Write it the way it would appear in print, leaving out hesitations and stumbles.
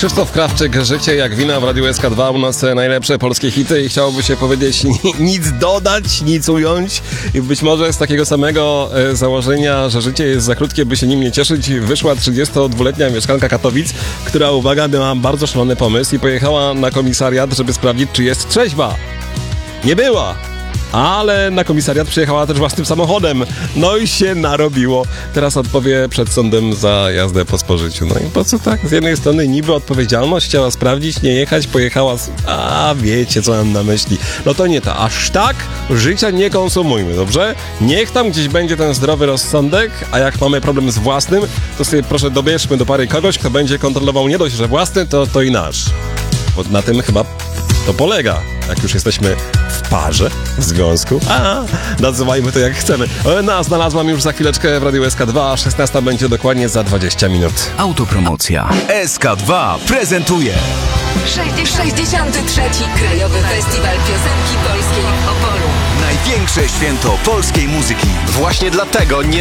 Krzysztof Krawczyk, Życie jak wina w Radiu SK2, u nas najlepsze polskie hity i chciałoby się powiedzieć nic dodać, nic ująć i być może z takiego samego założenia, że życie jest za krótkie, by się nim nie cieszyć, wyszła 32-letnia mieszkanka Katowic, która, uwaga, miała bardzo szalony pomysł i pojechała na komisariat, żeby sprawdzić, czy jest trzeźwa. Nie była! Ale na komisariat przyjechała też własnym samochodem. No i się narobiło. Teraz odpowie przed sądem za jazdę po spożyciu. No i po co tak? Z jednej strony niby odpowiedzialność, chciała sprawdzić, nie jechać, pojechała... A wiecie, co mam na myśli. No to nie to. Aż tak życia nie konsumujmy, dobrze? Niech tam gdzieś będzie ten zdrowy rozsądek, a jak mamy problem z własnym, to sobie proszę dobierzmy do pary kogoś, kto będzie kontrolował nie dość, że własny, to i nasz. Bo na tym chyba to polega, jak już jesteśmy w parze, w związku. Nazywajmy to jak chcemy. Znalazłam już za chwileczkę w Radiu SK2, 16 będzie dokładnie za 20 minut. Autopromocja. SK2 prezentuje 63. Krajowy Festiwal Piosenki Polskiej w Opolu. największe święto polskiej muzyki. Właśnie dlatego nie